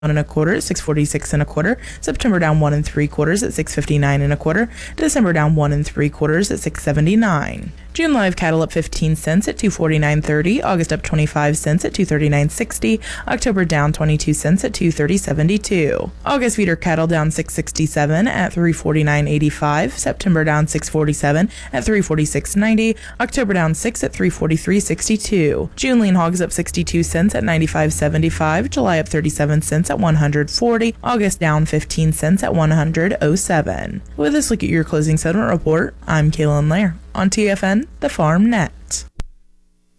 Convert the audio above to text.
1 1/4 at $6.46 1/4. September down 1 3/4 at $6.59 1/4. December down 1 3/4 at $6.79. June live cattle up 15 cents at $249.30. August up 25 cents at $239.60. October down 22 cents at $230.72. August feeder cattle down 6.67 at $349.85. September down 6.47 at $346.90. October down 6 at $343.62. June lean hogs up 62 cents at $95.75. July up 37 cents at $140. August down 15 cents at $100.07. With this look at your closing settlement report, I'm Kaylin Lair on TFN, the Farm Net.